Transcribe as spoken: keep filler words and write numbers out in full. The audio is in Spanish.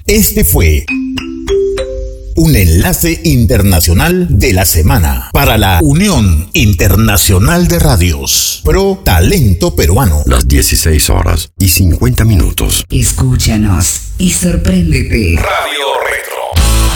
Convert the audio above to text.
Este fue un enlace internacional de la semana para la Unión Internacional de Radios Pro Talento Peruano. Las dieciséis horas y cincuenta minutos. Escúchanos y sorpréndete. Radio